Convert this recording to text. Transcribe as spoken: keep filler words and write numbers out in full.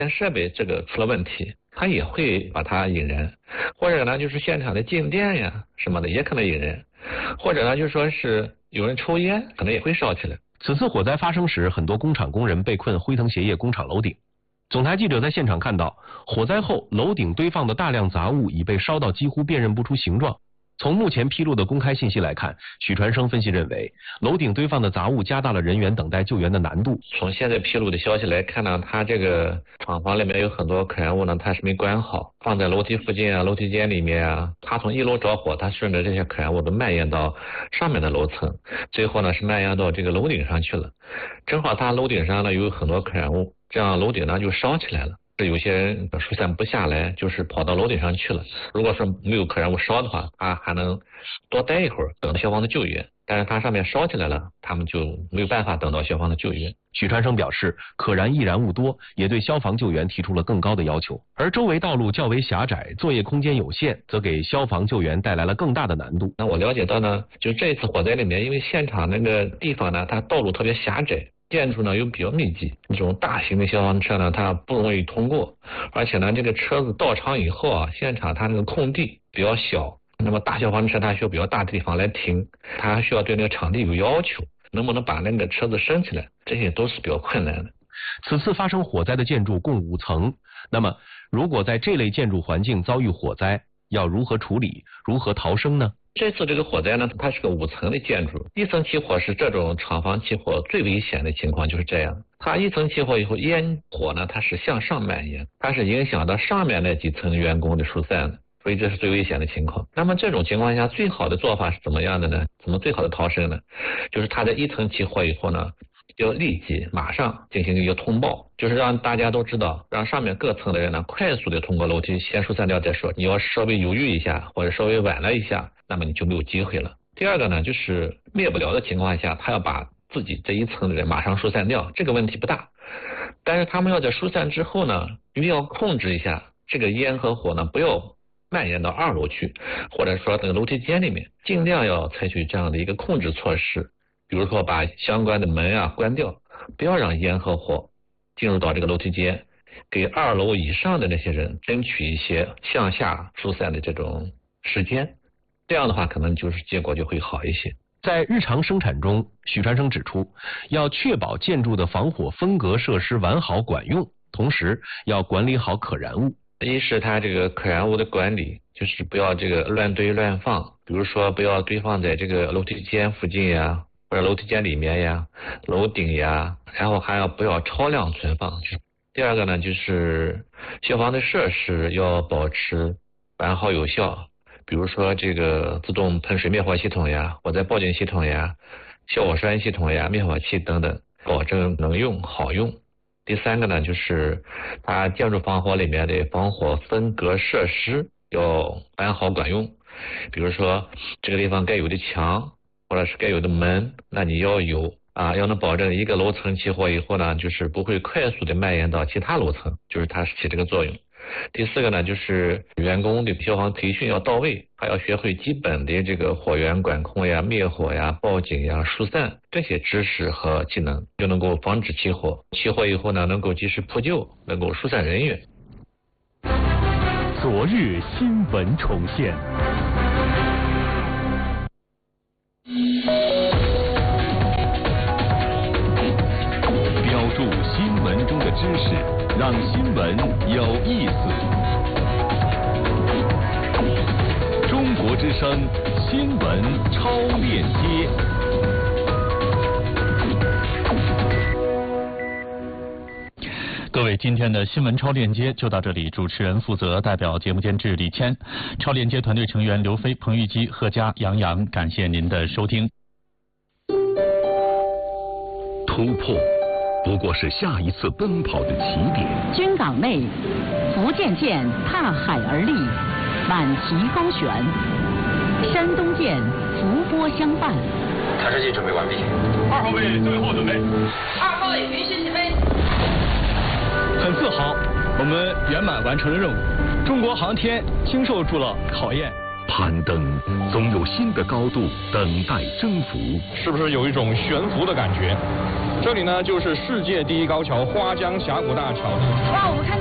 设备这个出了问题，它也会把它引燃，或者呢就是现场的静电呀什么的也可能引燃，或者呢就说是有人抽烟，可能也会烧起来。 此次火灾发生时，很多工厂工人被困辉腾鞋业工厂楼顶。总台记者在现场看到，火灾后楼顶堆放的大量杂物已被烧到几乎辨认不出形状。从目前披露的公开信息来看，许传生分析认为，楼顶堆放的杂物加大了人员等待救援的难度。 从现在披露的消息来看呢，它这个厂房里面有很多可燃物呢，它是没关好，放在楼梯附近啊、楼梯间里面啊。它从一楼着火，它顺着这些可燃物都蔓延到上面的楼层，最后呢是蔓延到这个楼顶上去了。正好它楼顶上呢有很多可燃物，这样楼顶呢就烧起来了。有些人疏散不下来，就是跑到楼顶上去了。如果说没有可燃物烧的话，他还能多待一会儿，等到消防的救援。但是它上面烧起来了，他们就没有办法等到消防的救援。 许传生表示，可燃易燃物多，也对消防救援提出了更高的要求。而周围道路较为狭窄，作业空间有限，则给消防救援带来了更大的难度。 那我了解到呢，就这次火灾里面，因为现场那个地方呢，它道路特别狭窄。建筑呢又比较密集，这种大型的消防车呢，它不容易通过，而且呢，这个车子到场以后啊，现场它那个空地比较小，那么大消防车它需要比较大的地方来停，它还需要对那个场地有要求，能不能把那个车子升起来，这些都是比较困难的。 此次发生火灾的建筑共五层，那么如果在这类建筑环境遭遇火灾，要如何处理，如何逃生呢？ 这次这个火灾呢，它是个五层的建筑，一层起火是这种厂房起火最危险的情况，就是这样。它一层起火以后，烟火呢它是向上蔓延，它是影响到上面那几层员工的疏散的，所以这是最危险的情况。那么这种情况下，最好的做法是怎么样的呢？怎么最好的逃生呢？就是它在一层起火以后呢，要立即马上进行一个通报，就是让大家都知道，让上面各层的人呢快速的通过楼梯先疏散掉再说。你要稍微犹豫一下或者稍微晚了一下，那么你就没有机会了。第二个呢，就是灭不了的情况下，他要把自己这一层的人马上疏散掉，这个问题不大。但是他们要在疏散之后呢，一定要控制一下这个烟和火呢，不要蔓延到二楼去，或者说这个楼梯间里面，尽量要采取这样的一个控制措施。比如说把相关的门啊关掉，不要让烟和火进入到这个楼梯间，给二楼以上的那些人争取一些向下疏散的这种时间，这样的话可能就是结果就会好一些。 在日常生产中，许传生指出，要确保建筑的防火分隔设施完好管用，同时要管理好可燃物。 一是它这个可燃物的管理，就是不要这个乱堆乱放，比如说不要堆放在这个楼梯间附近呀，或者楼梯间里面呀、楼顶呀，然后还要不要超量存放。第二个呢，就是消防的设施要保持完好有效，比如说这个自动喷水灭火系统呀、火灾报警系统呀、消火栓系统呀、灭火器等等，保证能用好用。第三个呢，就是它建筑防火里面的防火分隔设施要完好管用，比如说这个地方该有的墙或者是该有的门，那你要有啊，要能保证一个楼层起火以后呢，就是不会快速的蔓延到其他楼层，就是它是起这个作用。第四个呢，就是员工的消防培训要到位，还要学会基本的这个火源管控呀、灭火呀、报警呀、疏散这些知识和技能，就能够防止起火。起火以后呢，能够及时扑救，能够疏散人员。 昨日新闻重现。标注新闻中的知识，让新闻有意思。中国之声新闻超链接。各位，今天的新闻超链接就到这里，主持人负责，代表节目监制李谦，超链接团队成员刘飞、彭玉基、贺佳、杨洋，感谢您的收听。 突破不过是下一次奔跑的起点。 军港内，福建舰踏海而立，满旗高悬；山东舰伏波相伴。 探视器准备完毕。 二号位最后准备。 二号位允许起飞。 很自豪，我们圆满完成了任务。中国航天经受住了考验。 攀登总有新的高度等待征服。 是不是有一种悬浮的感觉？ 这里呢就是世界第一高桥花江峡谷大桥。 哇，我们看。